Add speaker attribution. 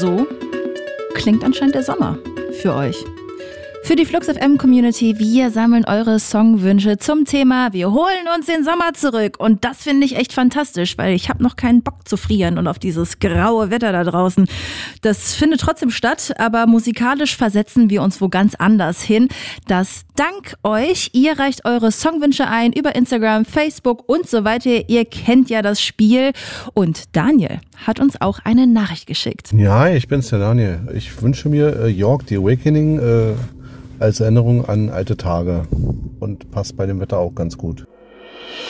Speaker 1: so klingt anscheinend der Sommer für euch. Für die Flux FM Community, wir sammeln eure Songwünsche zum Thema Wir holen uns den Sommer zurück. Und das finde ich echt fantastisch, weil ich habe noch keinen Bock zu frieren und auf dieses graue Wetter da draußen. Das findet trotzdem statt, aber musikalisch versetzen wir uns wo ganz anders hin. Das dank euch. Ihr reicht eure Songwünsche ein über Instagram, Facebook und so weiter. Ihr kennt ja das Spiel. Und Daniel hat uns auch eine Nachricht geschickt.
Speaker 2: Ja, ich bin's, der Daniel. Ich wünsche mir York, The Awakening, als Erinnerung an alte Tage und passt bei dem Wetter auch ganz gut.